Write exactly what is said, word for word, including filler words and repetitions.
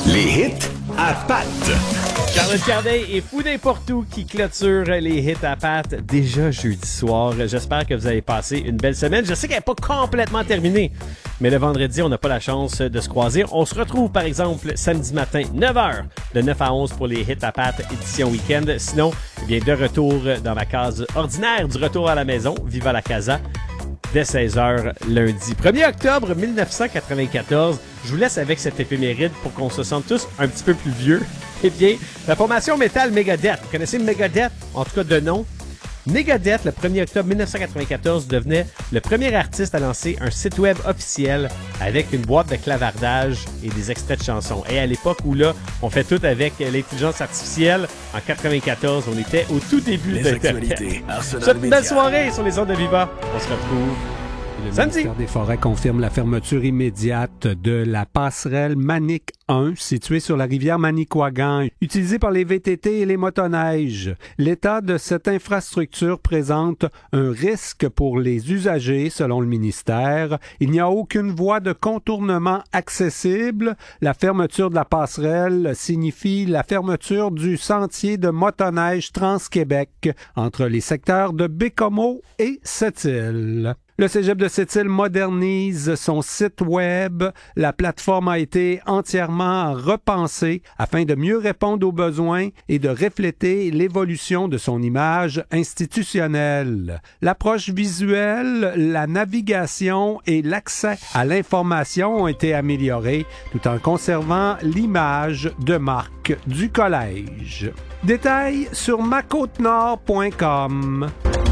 Les hits à Pat. Charlotte Cardin et Fou n'importe où qui clôture les hits à Pat déjà jeudi soir. J'espère que vous avez passé une belle semaine. Je sais qu'elle n'est pas complètement terminée, mais le vendredi, on n'a pas la chance de se croiser. On se retrouve par exemple samedi matin, neuf heures, de neuf à onze pour les hits à Pat édition week-end. Sinon, eh bien, de retour dans ma case ordinaire du retour à la maison, Viva la Casa, dès seize heures lundi. premier octobre mille neuf cent quatre-vingt-quatorze. Je vous laisse avec cette éphéméride pour qu'on se sente tous un petit peu plus vieux. Eh bien, la formation métal Megadeth. Vous connaissez Megadeth? En tout cas de nom. Megadeth, le premier octobre mille neuf cent quatre-vingt-quatorze, devenait le premier artiste à lancer un site web officiel avec une boîte de clavardage et des extraits de chansons. Et à l'époque où là, on fait tout avec l'intelligence artificielle, en quatre-vingt-quatorze, on était au tout début de l'Internet. C'est une belle soirée sur les ondes de Viva. On se retrouve Le samedi. ministère des Forêts confirme la fermeture immédiate de la passerelle Manic un, située sur la rivière Manicouagan, utilisée par les V T T et les motoneiges. L'état de cette infrastructure présente un risque pour les usagers, selon le ministère. Il n'y a aucune voie de contournement accessible. La fermeture de la passerelle signifie la fermeture du sentier de motoneige Trans-Québec entre les secteurs de Bécomo et Sept-Îles. Le Cégep de Sept-Îles modernise son site web. La plateforme a été entièrement repensée afin de mieux répondre aux besoins et de refléter l'évolution de son image institutionnelle. L'approche visuelle, la navigation et l'accès à l'information ont été améliorés tout en conservant l'image de marque du collège. Détails sur ma côte nord point com.